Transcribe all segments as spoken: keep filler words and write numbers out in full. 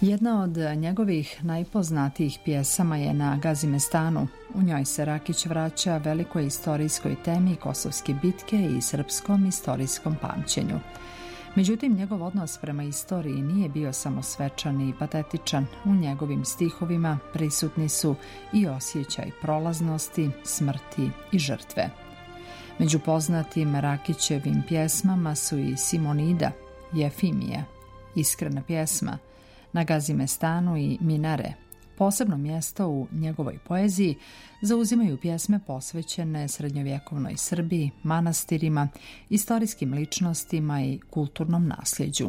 Jedna od njegovih najpoznatijih pjesama je Na Gazimestanu. U njoj se Rakić vraća velikoj istorijskoj temi Kosovske bitke i srpskom istorijskom pamćenju. Međutim, njegov odnos prema istoriji nije bio samo svečan i patetičan. U njegovim stihovima prisutni su i osjećaj prolaznosti, smrti i žrtve. Među poznatim Rakićevim pjesmama su i Simonida, Jefimija, Iskrena pjesma, Na Gazimestanu i Minare. Posebno mjesto u njegovoj poeziji zauzimaju pjesme posvećene srednjovjekovnoj Srbiji, manastirima, istorijskim ličnostima i kulturnom nasljeđu.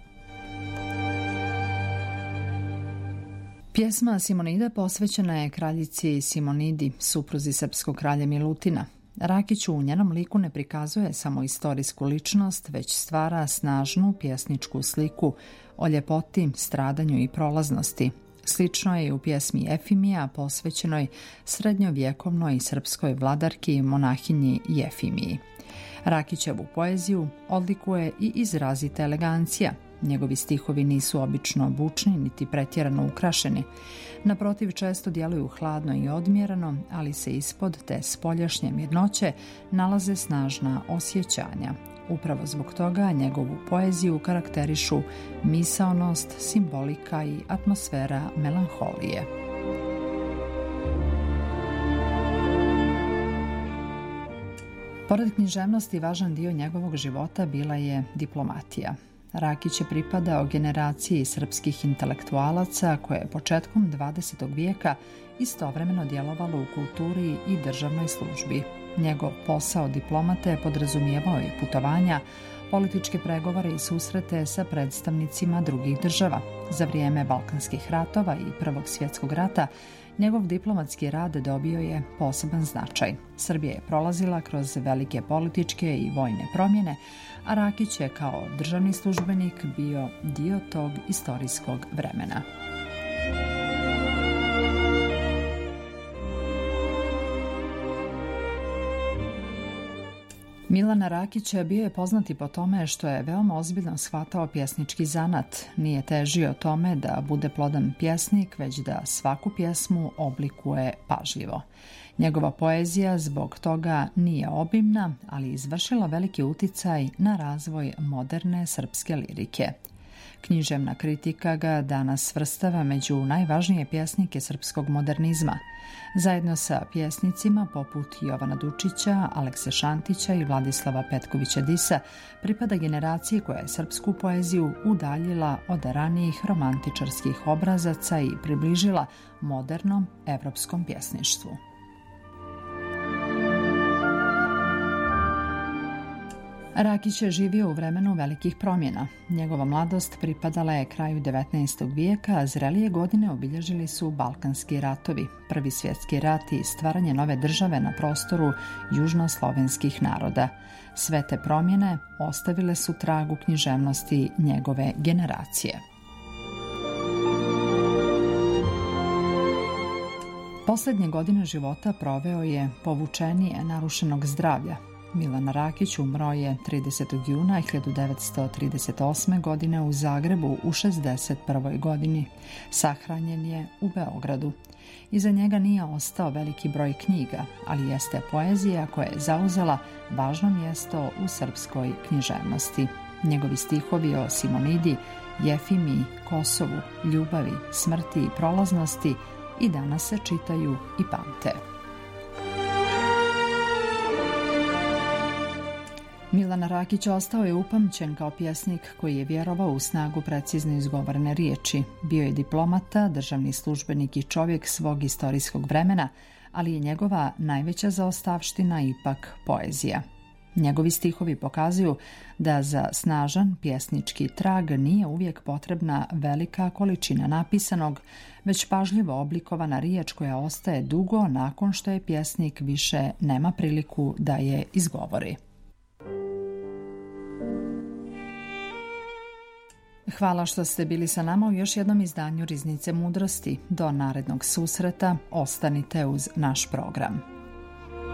Pjesma Simonida posvećena je kraljici Simonidi, supruzi srpskog kralja Milutina. Rakić u njenom liku ne prikazuje samo istorijsku ličnost, već stvara snažnu pjesničku sliku o ljepoti, stradanju i prolaznosti. Slično je i u pjesmi Jefimija posvećenoj srednjovjekovnoj srpskoj vladarki i monahinji Jefimiji. Rakićevu poeziju odlikuje i izrazita elegancija. Njegovi stihovi nisu obično bučni niti pretjerano ukrašeni. Naprotiv, često djeluju hladno i odmjereno, ali se ispod te spoljašnje mirnoće nalaze snažna osjećanja. Upravo zbog toga njegovu poeziju karakterišu misaonost, simbolika i atmosfera melanholije. Pored književnosti, važan dio njegovog života bila je diplomatija. Rakić je pripadao generaciji srpskih intelektualaca koje je početkom dvadesetog vijeka istovremeno djelovalo u kulturi i državnoj službi. Njegov posao diplomate podrazumijevao je putovanja, političke pregovore i susrete sa predstavnicima drugih država. Za vrijeme Balkanskih ratova i Prvog svjetskog rata njegov diplomatski rad dobio je poseban značaj. Srbija je prolazila kroz velike političke i vojne promjene, a Rakić je kao državni službenik bio dio tog istorijskog vremena. Milan Rakić bio je poznati po tome što je veoma ozbiljno shvatao pjesnički zanat. Nije težio tome da bude plodan pjesnik, već da svaku pjesmu oblikuje pažljivo. Njegova poezija zbog toga nije obimna, ali izvršila veliki uticaj na razvoj moderne srpske lirike. Književna kritika ga danas svrstava među najvažnije pjesnike srpskog modernizma. Zajedno sa pjesnicima poput Jovana Dučića, Alekse Šantića i Vladislava Petkovića Disa pripada generaciji koja je srpsku poeziju udaljila od ranijih romantičarskih obrazaca i približila modernom evropskom pjesništvu. Rakić je živio u vremenu velikih promjena. Njegova mladost pripadala je kraju devetnaestog vijeka, a zrelije godine obilježili su Balkanski ratovi, Prvi svjetski rat i stvaranje nove države na prostoru južnoslovenskih naroda. Sve te promjene ostavile su trag u književnosti njegove generacije. Posljednje godine života proveo je povučenije narušenog zdravlja. Milan Rakić umro je tridesetog juna hiljadu devetsto trideset osme. godine u Zagrebu u šezdeset prvoj godini. Sahranjen je u Beogradu. Iza njega nije ostao veliki broj knjiga, ali jeste poezija koja je zauzela važno mjesto u srpskoj književnosti. Njegovi stihovi o Simonidi, Jefimiji, Kosovu, ljubavi, smrti i prolaznosti i danas se čitaju i pamte. Milan Rakić ostao je upamćen kao pjesnik koji je vjerovao u snagu precizno izgovorene riječi. Bio je diplomata, državni službenik i čovjek svog istorijskog vremena, ali je njegova najveća zaostavština ipak poezija. Njegovi stihovi pokazuju da za snažan pjesnički trag nije uvijek potrebna velika količina napisanog, već pažljivo oblikovana riječ koja ostaje dugo nakon što je pjesnik više nema priliku da je izgovori. Hvala što ste bili sa nama u još jednom izdanju Riznice mudrosti. Do narednog susreta ostanite uz naš program.